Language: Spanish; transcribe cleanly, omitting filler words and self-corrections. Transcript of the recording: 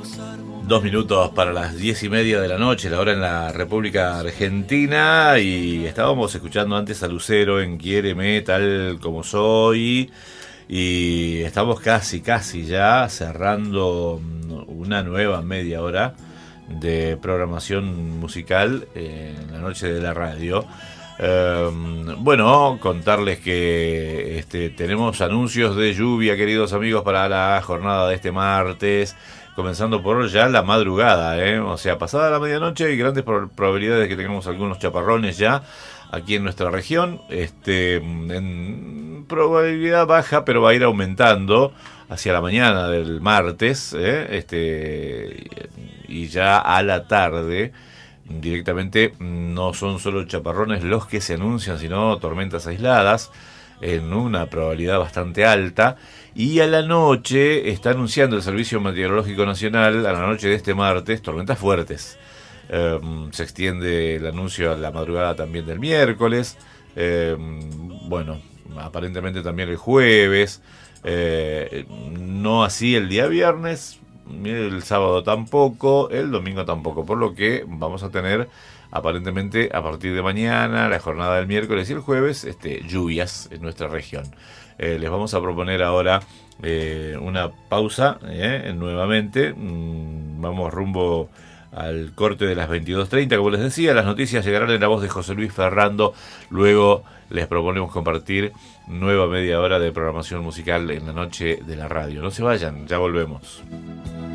2 minutos para las 10:30 de la noche, la hora en la República Argentina, y estábamos escuchando antes a Lucero en Quiéreme tal como soy, y estamos casi ya cerrando una nueva media hora de programación musical en la noche de la radio. Bueno, contarles que tenemos anuncios de lluvia, queridos amigos, para la jornada de este martes, comenzando por ya la madrugada, o sea, pasada la medianoche hay grandes probabilidades de que tengamos algunos chaparrones ya aquí en nuestra región, en probabilidad baja, pero va a ir aumentando hacia la mañana del martes, y ya a la tarde directamente no son solo chaparrones los que se anuncian, sino tormentas aisladas en una probabilidad bastante alta. Y a la noche está anunciando el Servicio Meteorológico Nacional, a la noche de este martes, tormentas fuertes. Se extiende el anuncio a la madrugada también del miércoles, bueno, aparentemente también el jueves, no así el día viernes, el sábado tampoco, el domingo tampoco, por lo que vamos a tener aparentemente a partir de mañana, la jornada del miércoles y el jueves, lluvias en nuestra región. Les vamos a proponer ahora una pausa nuevamente. Vamos rumbo al corte de las 22:30, como les decía. Las noticias llegarán en la voz de José Luis Ferrando. Luego les proponemos compartir nueva media hora de programación musical en la noche de la radio. No se vayan, ya volvemos.